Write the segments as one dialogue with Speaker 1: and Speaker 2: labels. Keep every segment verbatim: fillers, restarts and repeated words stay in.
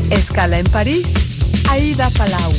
Speaker 1: Escala en París, Aida Palau.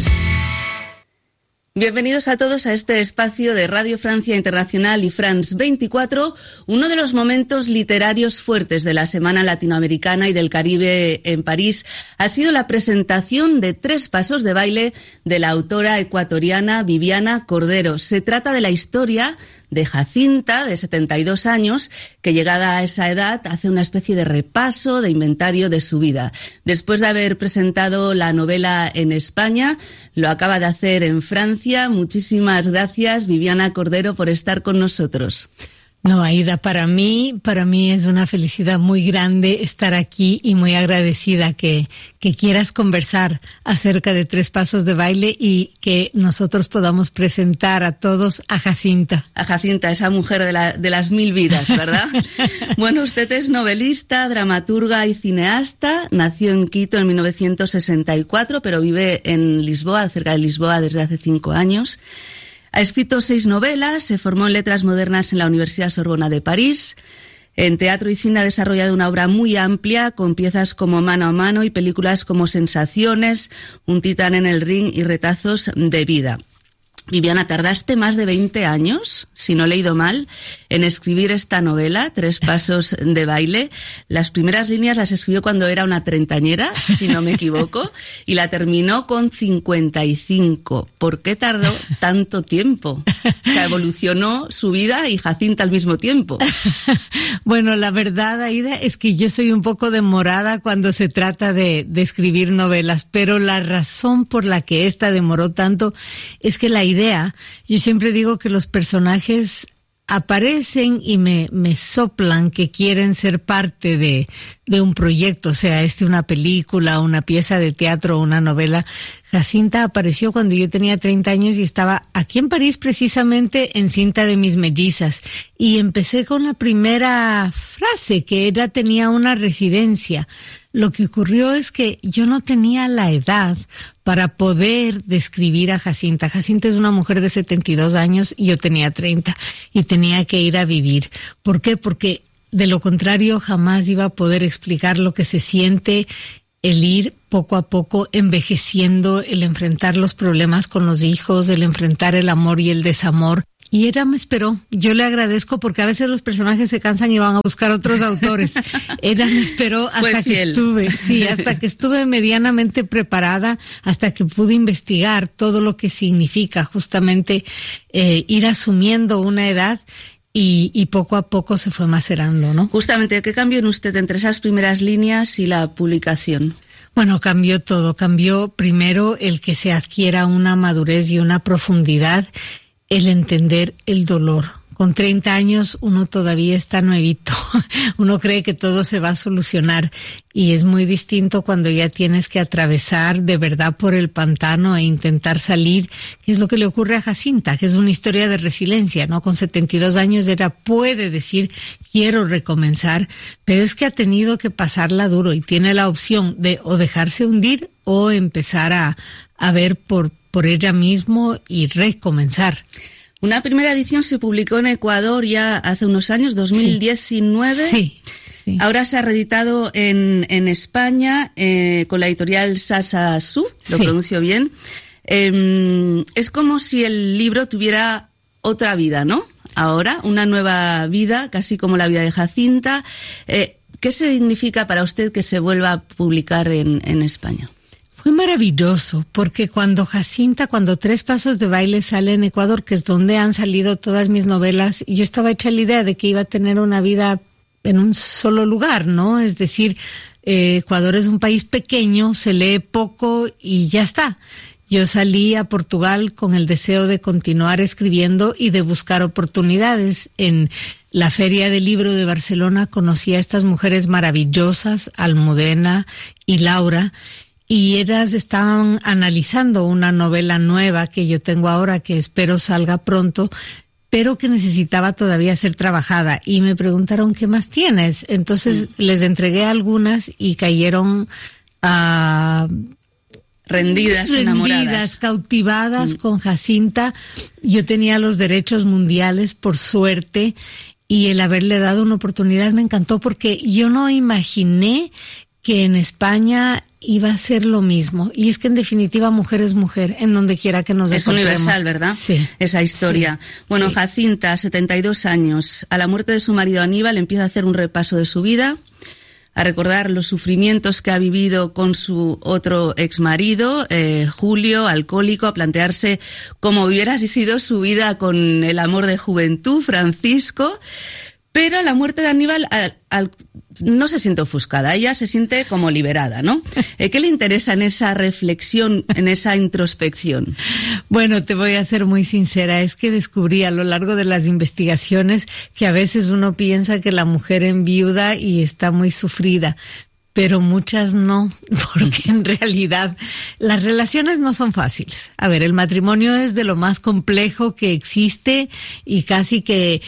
Speaker 2: Bienvenidos a todos a este espacio de Radio Francia Internacional y France veinticuatro, uno de los momentos literarios fuertes de la Semana Latinoamericana y del Caribe en París ha sido la presentación de Tres pasos de baile de la autora ecuatoriana Viviana Cordero. Se trata de la historia de Jacinta, de setenta y dos años, que llegada a esa edad hace una especie de repaso, de inventario de su vida. Después de haber presentado la novela en España, lo acaba de hacer en Francia. Muchísimas gracias, Viviana Cordero, por estar con nosotros.
Speaker 3: No, Aida, para mí, para mí es una felicidad muy grande estar aquí y muy agradecida que, que quieras conversar acerca de Tres pasos de baile y que nosotros podamos presentar a todos a Jacinta.
Speaker 2: A Jacinta, esa mujer de, la, de las mil vidas, ¿verdad? Bueno, usted es novelista, dramaturga y cineasta. Nació en Quito en mil novecientos sesenta y cuatro, pero vive en Lisboa, cerca de Lisboa, desde hace cinco años. Ha escrito seis novelas, se formó en letras modernas en la Universidad Sorbona de París. En teatro y cine ha desarrollado una obra muy amplia, con piezas como Mano a mano y películas como Sensaciones, Un titán en el ring y Retazos de vida. Viviana, tardaste más de veinte años, si no he leído mal, en escribir esta novela, Tres pasos de baile. Las primeras líneas las escribió cuando era una treintañera, si no me equivoco, y la terminó con cincuenta y cinco. ¿Por qué tardó tanto tiempo? O sea, evolucionó su vida y Jacinta al mismo tiempo.
Speaker 3: Bueno, la verdad, Aida, es que yo soy un poco demorada cuando se trata de, de escribir novelas, pero la razón por la que esta demoró tanto es que la idea Idea. Yo siempre digo que los personajes aparecen y me, me soplan que quieren ser parte de, de un proyecto, sea este una película, una pieza de teatro, una novela. Jacinta apareció cuando yo tenía treinta años y estaba aquí en París precisamente en Cinta de mis mellizas. Y empecé con la primera frase, que ella tenía una residencia. Lo que ocurrió es que yo no tenía la edad para poder describir a Jacinta. Jacinta es una mujer de setenta y dos años y yo tenía treinta y tenía que ir a vivir. ¿Por qué? Porque de lo contrario jamás iba a poder explicar lo que se siente el ir poco a poco envejeciendo, el enfrentar los problemas con los hijos, el enfrentar el amor y el desamor. Y ella me esperó. Yo le agradezco porque a veces los personajes se cansan y van a buscar otros autores. Ella me esperó hasta que estuve, sí, hasta que estuve medianamente preparada, hasta que pude investigar todo lo que significa justamente eh, ir asumiendo una edad. Y, y poco a poco se fue macerando, ¿no?
Speaker 2: Justamente, ¿qué cambió en usted entre esas primeras líneas y la publicación?
Speaker 3: Bueno, cambió todo. Cambió primero el que se adquiera una madurez y una profundidad, el entender el dolor. Con treinta años uno todavía está nuevito, uno cree que todo se va a solucionar y es muy distinto cuando ya tienes que atravesar de verdad por el pantano e intentar salir, que es lo que le ocurre a Jacinta, que es una historia de resiliencia, ¿no? Con setenta y dos años ella puede decir quiero recomenzar, pero es que ha tenido que pasarla duro y tiene la opción de o dejarse hundir o empezar a, a ver por, por ella mismo y recomenzar.
Speaker 2: Una primera edición se publicó en Ecuador ya hace unos años, dos mil diecinueve.
Speaker 3: Sí, sí.
Speaker 2: Ahora se ha reeditado en, en España eh, con la editorial Sasa Su, lo sí. pronuncio bien. Eh, es como si el libro tuviera otra vida, ¿no? Ahora, una nueva vida, casi como la vida de Jacinta. Eh, ¿Qué significa para usted que se vuelva a publicar en, en España?
Speaker 3: Fue maravilloso, porque cuando Jacinta, cuando Tres pasos de baile sale en Ecuador, que es donde han salido todas mis novelas, yo estaba hecha la idea de que iba a tener una vida en un solo lugar, ¿no? Es decir, eh, Ecuador es un país pequeño, se lee poco y ya está. Yo salí a Portugal con el deseo de continuar escribiendo y de buscar oportunidades. En la Feria del Libro de Barcelona conocí a estas mujeres maravillosas, Almudena y Laura, y ellas estaban analizando una novela nueva que yo tengo ahora, que espero salga pronto, pero que necesitaba todavía ser trabajada. Y me preguntaron, ¿qué más tienes? Entonces mm. les entregué algunas y cayeron a... Uh,
Speaker 2: rendidas, rendidas, enamoradas.
Speaker 3: Cautivadas mm. con Jacinta. Yo tenía los derechos mundiales, por suerte, y el haberle dado una oportunidad me encantó porque yo no imaginé que en España iba a ser lo mismo. Y es que en definitiva mujer es mujer, en donde quiera que nos encontremos.
Speaker 2: Es universal, ¿verdad?
Speaker 3: Sí.
Speaker 2: Esa historia.
Speaker 3: Sí.
Speaker 2: Bueno,
Speaker 3: sí.
Speaker 2: Jacinta, setenta y dos años. A la muerte de su marido Aníbal empieza a hacer un repaso de su vida, a recordar los sufrimientos que ha vivido con su otro exmarido, eh, Julio, alcohólico, a plantearse cómo hubiera sido su vida con el amor de juventud, Francisco. Pero la muerte de Aníbal al, al, no se siente ofuscada, ella se siente como liberada, ¿no? ¿Qué le interesa en esa reflexión, en esa introspección?
Speaker 3: Bueno, te voy a ser muy sincera, es que descubrí a lo largo de las investigaciones que a veces uno piensa que la mujer enviuda y está muy sufrida, pero muchas no, porque en realidad las relaciones no son fáciles. A ver, el matrimonio es de lo más complejo que existe y casi que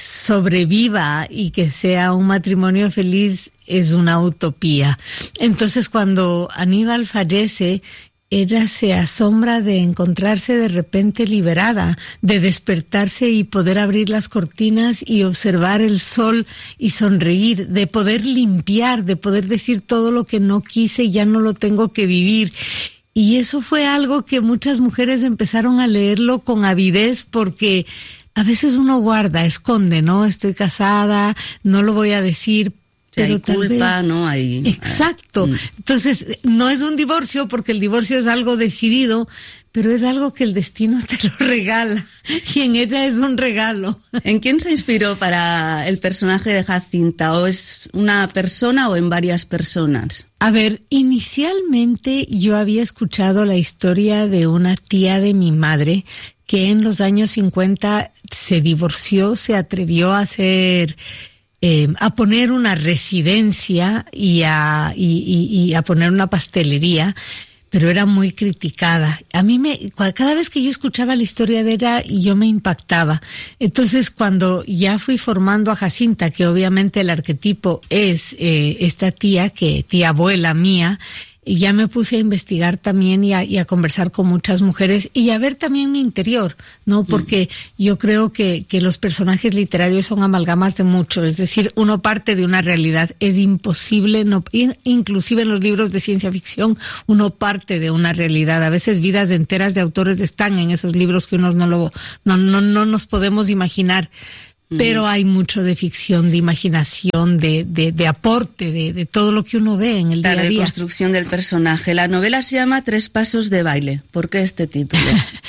Speaker 3: sobreviva y que sea un matrimonio feliz es una utopía. Entonces, cuando Aníbal fallece, ella se asombra de encontrarse de repente liberada, de despertarse y poder abrir las cortinas y observar el sol y sonreír, de poder limpiar, de poder decir todo lo que no quise y ya no lo tengo que vivir. Y eso fue algo que muchas mujeres empezaron a leerlo con avidez porque a veces uno guarda, esconde, ¿no? Estoy casada, no lo voy a decir. Pero
Speaker 2: hay culpa,
Speaker 3: vez...
Speaker 2: ¿no? Hay...
Speaker 3: Exacto.
Speaker 2: Mm.
Speaker 3: Entonces, no es un divorcio porque el divorcio es algo decidido, pero es algo que el destino te lo regala y en ella es un regalo.
Speaker 2: ¿En quién se inspiró para el personaje de Jacinta? ¿O es una persona o en varias personas?
Speaker 3: A ver, inicialmente yo había escuchado la historia de una tía de mi madre que en los años cincuenta se divorció, se atrevió a hacer... Eh, a poner una residencia y a, y, y, y a poner una pastelería, pero era muy criticada. A mí me, cada vez que yo escuchaba la historia de ella, yo me impactaba. Entonces, cuando ya fui formando a Jacinta, que obviamente el arquetipo es eh, esta tía, que tía abuela mía, y ya me puse a investigar también y a, y a conversar con muchas mujeres y a ver también mi interior, ¿no? Porque mm. yo creo que, que los personajes literarios son amalgamas de mucho, es decir, uno parte de una realidad, es imposible, no, inclusive en los libros de ciencia ficción, uno parte de una realidad, a veces vidas enteras de autores están en esos libros que unos no lo, no, no, no nos podemos imaginar. Pero hay mucho de ficción, de imaginación, de, de, de aporte, de, de todo lo que uno ve en el día a día.
Speaker 2: La reconstrucción del personaje. La novela se llama Tres pasos de baile. ¿Por qué este título?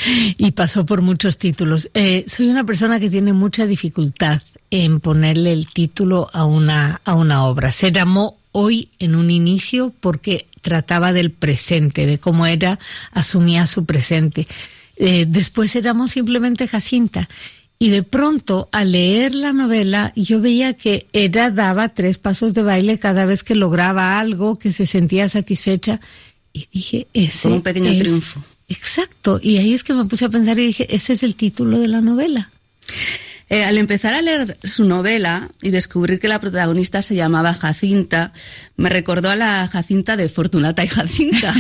Speaker 3: Y pasó por muchos títulos. Eh, soy una persona que tiene mucha dificultad en ponerle el título a una, a una obra. Se llamó Hoy en un inicio porque trataba del presente, de cómo ella asumía su presente. Eh, después se llamó simplemente Jacinta. Y de pronto, al leer la novela, yo veía que ella daba tres pasos de baile cada vez que lograba algo, que se sentía satisfecha. Y dije, ese
Speaker 2: Como un pequeño
Speaker 3: es...
Speaker 2: triunfo.
Speaker 3: Exacto. Y ahí es que me puse a pensar y dije, ese es el título de la novela.
Speaker 2: Eh, al empezar a leer su novela y descubrir que la protagonista se llamaba Jacinta, me recordó a la Jacinta de Fortunata y Jacinta,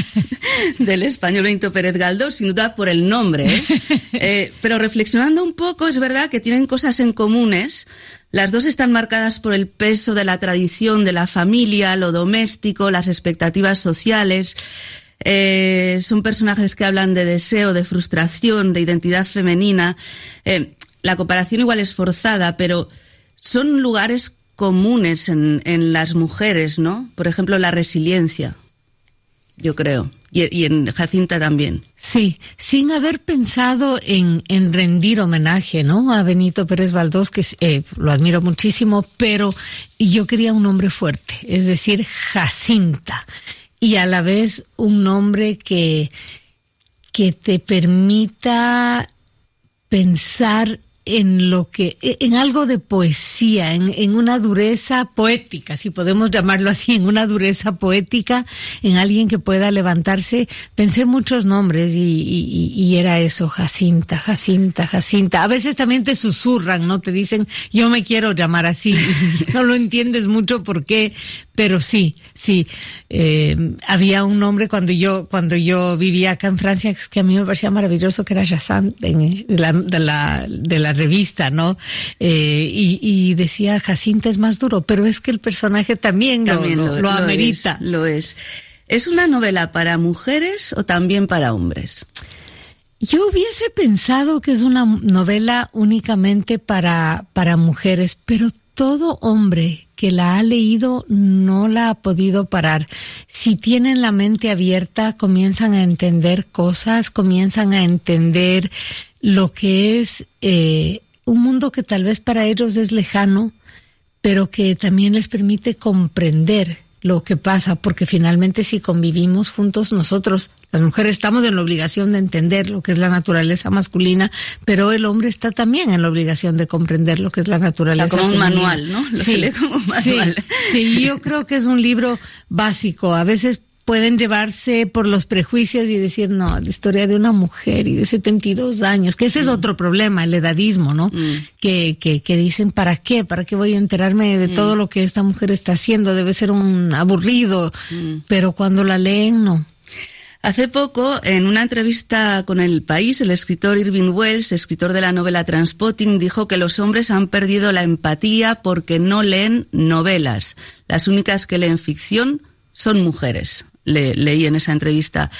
Speaker 2: del español Benito Pérez Galdós, sin duda por el nombre, ¿eh? Eh, pero reflexionando un poco, es verdad que tienen cosas en comunes. Las dos están marcadas por el peso de la tradición, de la familia, lo doméstico, las expectativas sociales. Eh, son personajes que hablan de deseo, de frustración, de identidad femenina. Eh, La comparación igual es forzada, pero son lugares comunes en, en las mujeres, ¿no? Por ejemplo, la resiliencia, yo creo, y, y en Jacinta también.
Speaker 3: Sí, sin haber pensado en, en rendir homenaje, ¿no? A Benito Pérez Galdós, que eh, lo admiro muchísimo, pero yo quería un nombre fuerte, es decir, Jacinta, y a la vez un nombre que, que te permita pensar en lo que, en algo de poesía, en, en una dureza poética, si podemos llamarlo así, en una dureza poética, en alguien que pueda levantarse. Pensé muchos nombres y, y, y era eso, Jacinta, Jacinta, Jacinta. A veces también te susurran, ¿no? Te dicen, yo me quiero llamar así. No lo entiendes mucho por qué, pero sí, sí, eh, había un hombre cuando yo cuando yo vivía acá en Francia que a mí me parecía maravilloso, que era Jacinthe de, de, la, de, la, de la revista, ¿no? Eh, y, y decía, Jacinthe es más duro, pero es que el personaje también, también lo, lo, lo, lo amerita.
Speaker 2: Es, lo es. ¿Es una novela para mujeres o también para hombres?
Speaker 3: Yo hubiese pensado que es una novela únicamente para, para mujeres, pero todo hombre que la ha leído no la ha podido parar. Si tienen la mente abierta, comienzan a entender cosas, comienzan a entender lo que es eh, un mundo que tal vez para ellos es lejano, pero que también les permite comprender lo que pasa, porque finalmente si convivimos juntos, nosotros, las mujeres, estamos en la obligación de entender lo que es la naturaleza masculina, pero el hombre está también en la obligación de comprender lo que es la naturaleza
Speaker 2: como
Speaker 3: femenina.
Speaker 2: Un manual, ¿no? Lo
Speaker 3: sí,
Speaker 2: se lee como un manual.
Speaker 3: Sí, sí, yo creo que es un libro básico. A veces pueden llevarse por los prejuicios y decir, no, la historia de una mujer y de setenta y dos años, que ese mm. es otro problema, el edadismo, ¿no? Mm. Que, que, que dicen, ¿para qué? ¿Para qué voy a enterarme de mm. todo lo que esta mujer está haciendo? Debe ser un aburrido, mm. pero cuando la leen, no.
Speaker 2: Hace poco, en una entrevista con El País, el escritor Irving Welsh, escritor de la novela Trainspotting, dijo que los hombres han perdido la empatía porque no leen novelas. Las únicas que leen ficción son mujeres. Le, leí en esa entrevista.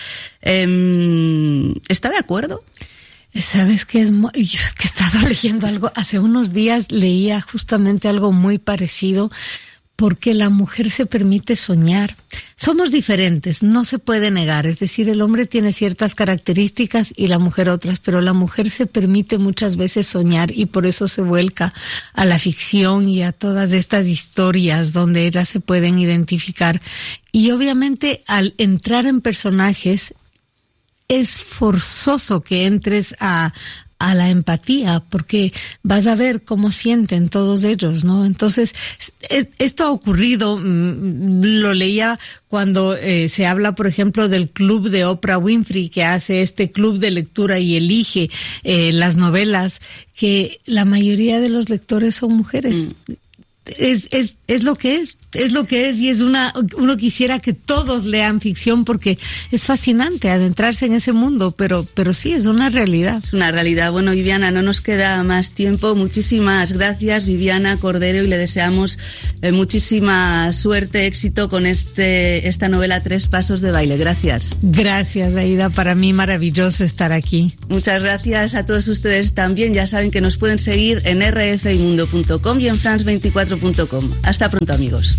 Speaker 2: Eh, ¿Está de acuerdo?
Speaker 3: Sabes que es muy, yo es que he estado leyendo algo, hace unos días leía justamente algo muy parecido, porque la mujer se permite soñar. Somos diferentes, no se puede negar, es decir, el hombre tiene ciertas características y la mujer otras, pero la mujer se permite muchas veces soñar y por eso se vuelca a la ficción y a todas estas historias donde ellas se pueden identificar. Y obviamente al entrar en personajes es forzoso que entres a a la empatía, porque vas a ver cómo sienten todos ellos, ¿no? Entonces, esto ha ocurrido, lo leía cuando eh, se habla, por ejemplo, del club de Oprah Winfrey, que hace este club de lectura y elige eh, las novelas, que la mayoría de los lectores son mujeres. Mm. Es, es, es lo que es, es lo que es y es una, uno quisiera que todos lean ficción porque es fascinante adentrarse en ese mundo, pero, pero sí, es una realidad.
Speaker 2: Es una realidad. Bueno, Viviana, no nos queda más tiempo. Muchísimas gracias, Viviana Cordero, y le deseamos eh, muchísima suerte, éxito con este, esta novela Tres Pasos de Baile. Gracias.
Speaker 3: Gracias, Aida. Para mí maravilloso estar aquí.
Speaker 2: Muchas gracias a todos ustedes también. Ya saben que nos pueden seguir en erre efe i mundo punto com y en france veinticuatro punto com. Hasta pronto, amigos.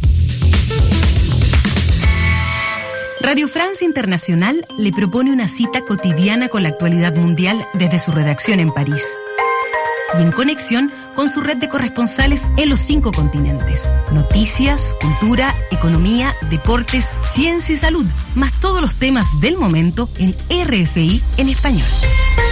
Speaker 4: Radio France Internacional le propone una cita cotidiana con la actualidad mundial desde su redacción en París y en conexión con su red de corresponsales en los cinco continentes. Noticias, cultura, economía, deportes, ciencia y salud, más todos los temas del momento en erre efe i en español.